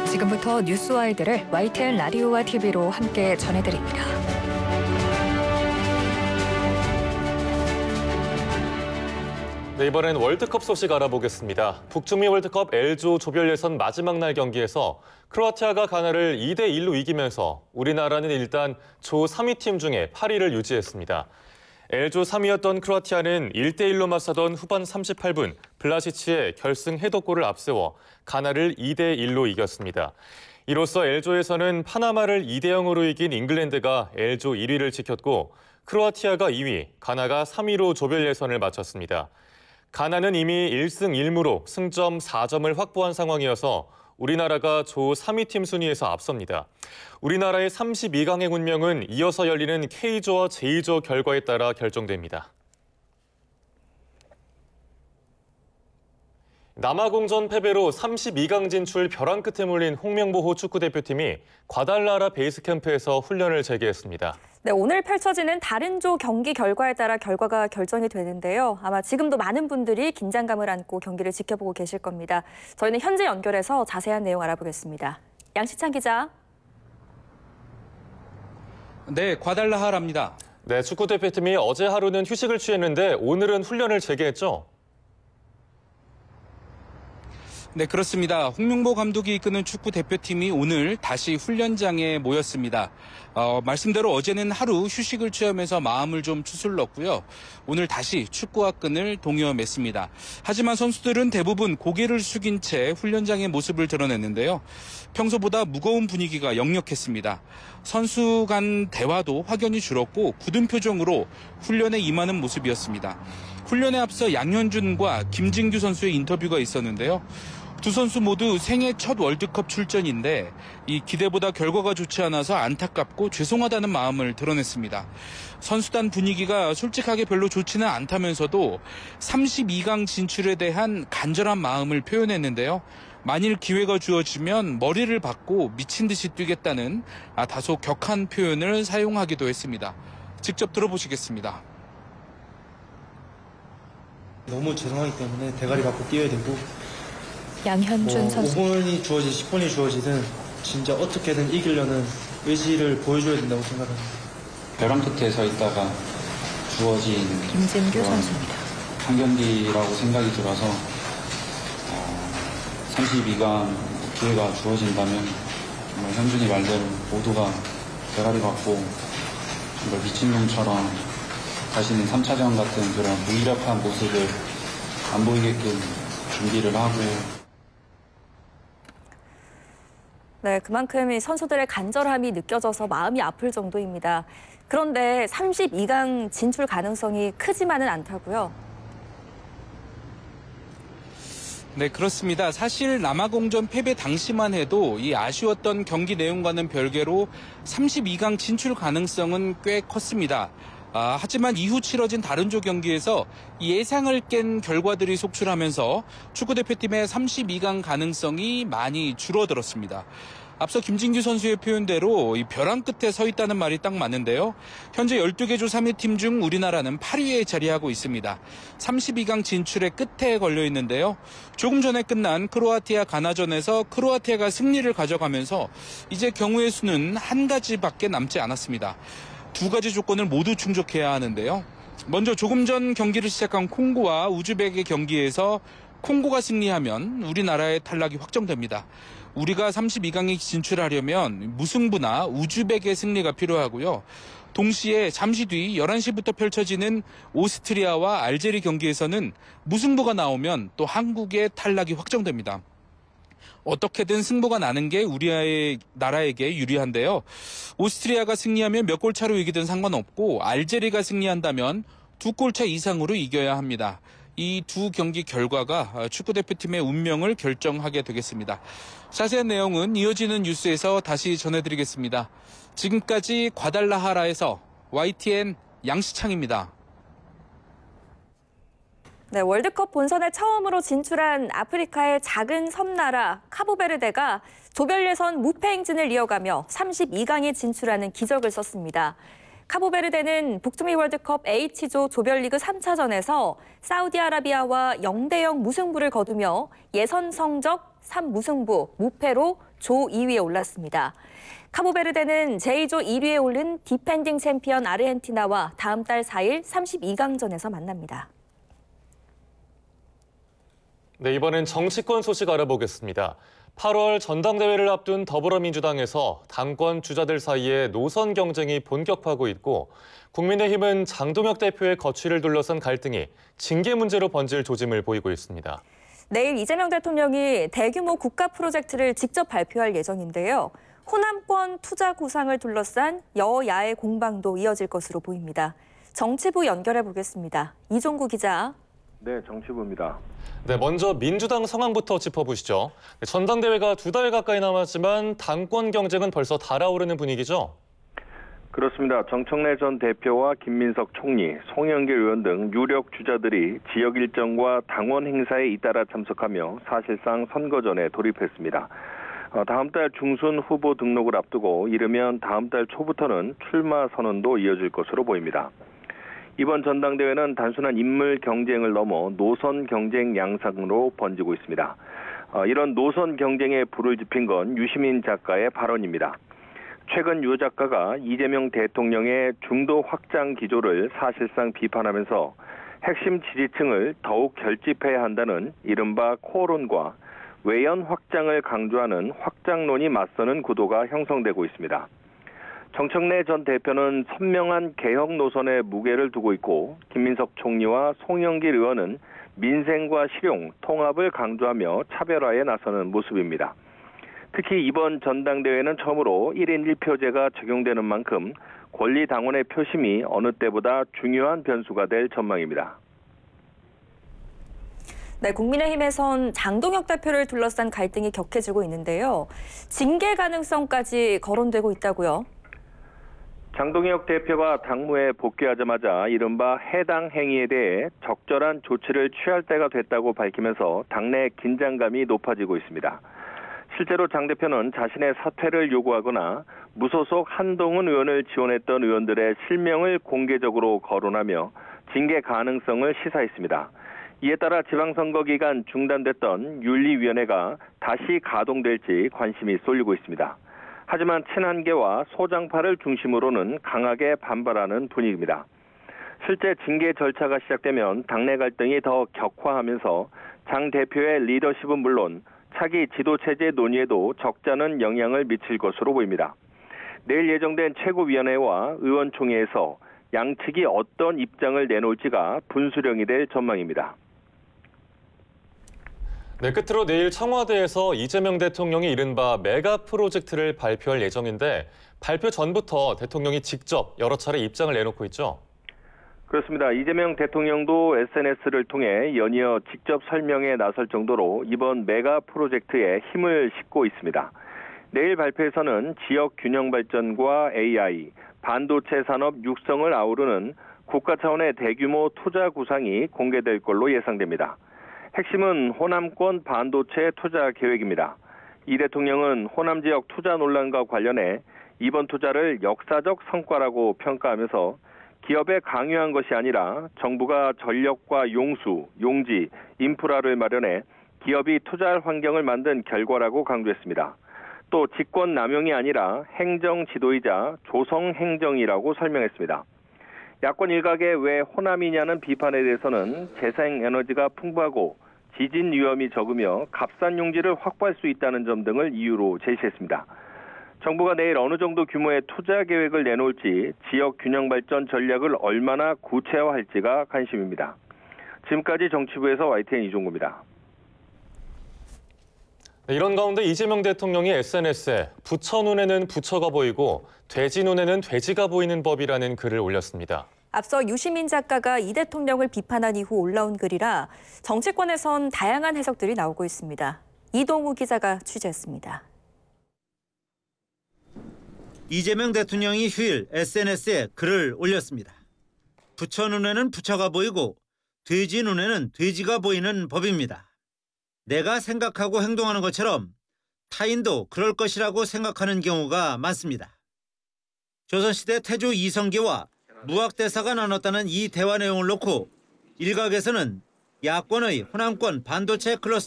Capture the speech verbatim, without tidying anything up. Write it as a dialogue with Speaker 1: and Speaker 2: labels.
Speaker 1: 지금부터 뉴스와이드를 와이티엔 라디오와 티비로 함께 전해드립니다.
Speaker 2: 네, 이번엔 월드컵 소식 알아보겠습니다. 북중미 월드컵 L조 조별 예선 마지막 날 경기에서 크로아티아가 가나를 이 대 일로 이기면서 우리나라는 일단 조 삼 위 팀 중에 팔 위를 유지했습니다. L조 삼 위였던 크로아티아는 일 대 일로 맞서던 후반 삼십팔 분 블라시치의 결승 헤더골을 앞세워 가나를 이 대 일로 이겼습니다. 이로써 L조에서는 파나마를 이 대 영으로 이긴 잉글랜드가 L조 일 위를 지켰고 크로아티아가 이 위, 가나가 삼 위로 조별 예선을 마쳤습니다. 가나는 이미 일 승 일 무로 승점 사 점을 확보한 상황이어서 우리나라가 조 삼 위 팀 순위에서 앞섭니다. 우리나라의 삼십이 강의 운명은 이어서 열리는 K조와 제이조 결과에 따라 결정됩니다. 남아공전 패배로 삼십이 강 진출 벼랑 끝에 몰린 홍명보호 축구대표팀이 과달라라 베이스캠프에서 훈련을 재개했습니다.
Speaker 3: 네, 오늘 펼쳐지는 다른 조 경기 결과에 따라 결과가 결정이 되는데요. 아마 지금도 많은 분들이 긴장감을 안고 경기를 지켜보고 계실 겁니다. 저희는 현재 연결해서 자세한 내용 알아보겠습니다. 양시찬 기자.
Speaker 4: 네, 과달라하라입니다.
Speaker 2: 네, 축구대표팀이 어제 하루는 휴식을 취했는데 오늘은 훈련을 재개했죠?
Speaker 4: 네, 그렇습니다. 홍명보 감독이 이끄는 축구 대표팀이 오늘 다시 훈련장에 모였습니다. 어, 말씀대로 어제는 하루 휴식을 취하면서 마음을 좀 추슬렀고요. 오늘 다시 축구와 끈을 동여 맸습니다. 하지만 선수들은 대부분 고개를 숙인 채 훈련장의 모습을 드러냈는데요. 평소보다 무거운 분위기가 역력했습니다. 선수 간 대화도 확연히 줄었고 굳은 표정으로 훈련에 임하는 모습이었습니다. 훈련에 앞서 양현준과 김진규 선수의 인터뷰가 있었는데요. 두 선수 모두 생애 첫 월드컵 출전인데 이 기대보다 결과가 좋지 않아서 안타깝고 죄송하다는 마음을 드러냈습니다. 선수단 분위기가 솔직하게 별로 좋지는 않다면서도 삼십이 강 진출에 대한 간절한 마음을 표현했는데요. 만일 기회가 주어지면 머리를 박고 미친 듯이 뛰겠다는 다소 격한 표현을 사용하기도 했습니다. 직접 들어보시겠습니다.
Speaker 5: 너무 죄송하기 때문에 대가리 받고 뛰어야 되고
Speaker 1: 양현준
Speaker 5: 뭐
Speaker 1: 선수.
Speaker 5: 오 분이 주어지든 십 분이 주어지든 진짜 어떻게든 이기려는 의지를 보여줘야 된다고 생각합니다.
Speaker 6: 벼랑 끝에 서 있다가 주어진
Speaker 1: 김진규 선수입니다.
Speaker 6: 한 경기라고 생각이 들어서 어, 삼십이 강 기회가 주어진다면 정말 현준이 말대로 모두가 대가리 받고 정말 미친놈처럼 다시는 삼 차전 같은 그런 무기력한 모습을 안 보이게끔 준비를 하고.
Speaker 3: 네, 그만큼 이 선수들의 간절함이 느껴져서 마음이 아플 정도입니다. 그런데 삼십이 강 진출 가능성이 크지만은 않다고요?
Speaker 4: 네, 그렇습니다. 사실 남아공전 패배 당시만 해도 이 아쉬웠던 경기 내용과는 별개로 삼십이 강 진출 가능성은 꽤 컸습니다. 아, 하지만 이후 치러진 다른 조 경기에서 예상을 깬 결과들이 속출하면서 축구대표팀의 삼십이 강 가능성이 많이 줄어들었습니다. 앞서 김진규 선수의 표현대로 이 벼랑 끝에 서 있다는 말이 딱 맞는데요. 현재 열두 개 조 삼 위 팀 중 우리나라는 팔 위에 자리하고 있습니다. 삼십이 강 진출의 끝에 걸려 있는데요. 조금 전에 끝난 크로아티아 가나전에서 크로아티아가 승리를 가져가면서 이제 경우의 수는 한 가지밖에 남지 않았습니다. 두 가지 조건을 모두 충족해야 하는데요. 먼저 조금 전 경기를 시작한 콩고와 우즈벡의 경기에서 콩고가 승리하면 우리나라의 탈락이 확정됩니다. 우리가 삼십이 강에 진출하려면 무승부나 우즈벡의 승리가 필요하고요. 동시에 잠시 뒤 열한 시부터 펼쳐지는 오스트리아와 알제리 경기에서는 무승부가 나오면 또 한국의 탈락이 확정됩니다. 어떻게든 승부가 나는 게 우리 나라에게 유리한데요. 오스트리아가 승리하면 몇 골 차로 이기든 상관없고 알제리가 승리한다면 두 골 차 이상으로 이겨야 합니다. 이 두 경기 결과가 축구대표팀의 운명을 결정하게 되겠습니다. 자세한 내용은 이어지는 뉴스에서 다시 전해드리겠습니다. 지금까지 과달라하라에서 와이티엔 양시창입니다.
Speaker 3: 네, 월드컵 본선에 처음으로 진출한 아프리카의 작은 섬나라 카보베르데가 조별 예선 무패 행진을 이어가며 삼십이 강에 진출하는 기적을 썼습니다. 카보베르데는 북중미 월드컵 H조 조별리그 삼 차전에서 사우디아라비아와 영 대 영 무승부를 거두며 예선 성적 삼 무승부, 무패로 조 이 위에 올랐습니다. 카보베르데는 제이조 일 위에 오른 디펜딩 챔피언 아르헨티나와 다음 달 사 일 삼십이 강전에서 만납니다.
Speaker 2: 네, 이번엔 정치권 소식 알아보겠습니다. 팔월 전당대회를 앞둔 더불어민주당에서 당권 주자들 사이에 노선 경쟁이 본격화하고 있고 국민의힘은 장동혁 대표의 거취를 둘러싼 갈등이 징계 문제로 번질 조짐을 보이고 있습니다.
Speaker 3: 내일 이재명 대통령이 대규모 국가 프로젝트를 직접 발표할 예정인데요. 호남권 투자 구상을 둘러싼 여야의 공방도 이어질 것으로 보입니다. 정치부 연결해 보겠습니다. 이종구 기자.
Speaker 7: 네, 정치부입니다.
Speaker 2: 네, 먼저 민주당 상황부터 짚어보시죠. 전당대회가 두 달 가까이 남았지만 당권 경쟁은 벌써 달아오르는 분위기죠?
Speaker 7: 그렇습니다. 정청래 전 대표와 김민석 총리, 송영길 의원 등 유력 주자들이 지역 일정과 당원 행사에 잇따라 참석하며 사실상 선거전에 돌입했습니다. 다음 달 중순 후보 등록을 앞두고 이르면 다음 달 초부터는 출마 선언도 이어질 것으로 보입니다. 이번 전당대회는 단순한 인물 경쟁을 넘어 노선 경쟁 양상으로 번지고 있습니다. 이런 노선 경쟁에 불을 지핀 건 유시민 작가의 발언입니다. 최근 유 작가가 이재명 대통령의 중도 확장 기조를 사실상 비판하면서 핵심 지지층을 더욱 결집해야 한다는 이른바 코어론과 외연 확장을 강조하는 확장론이 맞서는 구도가 형성되고 있습니다. 정청래 전 대표는 선명한 개혁 노선에 무게를 두고 있고 김민석 총리와 송영길 의원은 민생과 실용, 통합을 강조하며 차별화에 나서는 모습입니다. 특히 이번 전당대회는 처음으로 일 인 일 표제가 적용되는 만큼 권리당원의 표심이 어느 때보다 중요한 변수가 될 전망입니다.
Speaker 3: 네, 국민의힘에선 장동혁 대표를 둘러싼 갈등이 격해지고 있는데요. 징계 가능성까지 거론되고 있다고요.
Speaker 7: 장동혁 대표가 당무에 복귀하자마자 이른바 해당 행위에 대해 적절한 조치를 취할 때가 됐다고 밝히면서 당내 긴장감이 높아지고 있습니다. 실제로 장 대표는 자신의 사퇴를 요구하거나 무소속 한동훈 의원을 지원했던 의원들의 실명을 공개적으로 거론하며 징계 가능성을 시사했습니다. 이에 따라 지방선거 기간 중단됐던 윤리위원회가 다시 가동될지 관심이 쏠리고 있습니다. 하지만 친한계와 소장파를 중심으로는 강하게 반발하는 분위기입니다. 실제 징계 절차가 시작되면 당내 갈등이 더 격화하면서 장 대표의 리더십은 물론 차기 지도체제 논의에도 적잖은 영향을 미칠 것으로 보입니다. 내일 예정된 최고위원회와 의원총회에서 양측이 어떤 입장을 내놓을지가 분수령이 될 전망입니다.
Speaker 2: 네, 끝으로 내일 청와대에서 이재명 대통령이 이른바 메가 프로젝트를 발표할 예정인데 발표 전부터 대통령이 직접 여러 차례 입장을 내놓고 있죠?
Speaker 7: 그렇습니다. 이재명 대통령도 에스엔에스를 통해 연이어 직접 설명에 나설 정도로 이번 메가 프로젝트에 힘을 싣고 있습니다. 내일 발표에서는 지역 균형 발전과 에이아이, 반도체 산업 육성을 아우르는 국가 차원의 대규모 투자 구상이 공개될 걸로 예상됩니다. 핵심은 호남권 반도체 투자 계획입니다. 이 대통령은 호남 지역 투자 논란과 관련해 이번 투자를 역사적 성과라고 평가하면서 기업에 강요한 것이 아니라 정부가 전력과 용수, 용지, 인프라를 마련해 기업이 투자할 환경을 만든 결과라고 강조했습니다. 또 직권 남용이 아니라 행정 지도이자 조성 행정이라고 설명했습니다. 야권 일각의 왜 호남이냐는 비판에 대해서는 재생에너지가 풍부하고 지진 위험이 적으며 값싼 용지를 확보할 수 있다는 점 등을 이유로 제시했습니다. 정부가 내일 어느 정도 규모의 투자 계획을 내놓을지 지역 균형 발전 전략을 얼마나 구체화할지가 관심입니다. 지금까지 정치부에서 와이티엔 이종구입니다.
Speaker 2: 이런 가운데 이재명 대통령이 에스엔에스에 부처 눈에는 부처가 보이고 돼지 눈에는 돼지가 보이는 법이라는 글을 올렸습니다.
Speaker 3: 앞서 유시민 작가가 이 대통령을 비판한 이후 올라온 글이라 정치권에선 다양한 해석들이 나오고 있습니다. 이동우 기자가 취재했습니다.
Speaker 8: 이재명 대통령이 휴일 에스엔에스에 글을 올렸습니다. 부처 눈에는 부처가 보이고 돼지 눈에는 돼지가 보이는 법입니다. 내가 생각하고 행동하는 것처럼 타인도 그럴 것이라고 생각하는 경우가 많습니다. 조선시대 태조 이성계와 무학대사가 나눴다는 이 대화 내용을 놓고 일각에서는 야권의 호남권 반도체 클러스터